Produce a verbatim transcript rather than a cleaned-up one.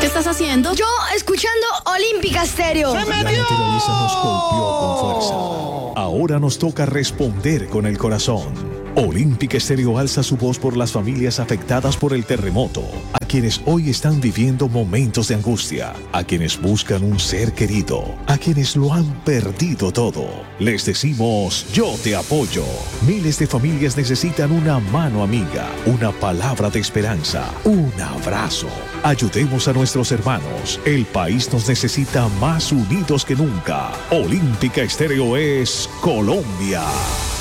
¿Qué estás haciendo? Yo escuchando Olímpica Estéreo. La naturaleza nos golpeó con fuerza. Ahora nos toca responder con el corazón. Olímpica Estéreo alza su voz por las familias afectadas por el terremoto, a quienes hoy están viviendo momentos de angustia, a quienes buscan un ser querido, a quienes lo han perdido todo. Les decimos, yo te apoyo. Miles de familias necesitan una mano amiga, una palabra de esperanza, un abrazo. Ayudemos a nuestros hermanos. El país nos necesita más unidos que nunca. Olímpica Estéreo es Colombia.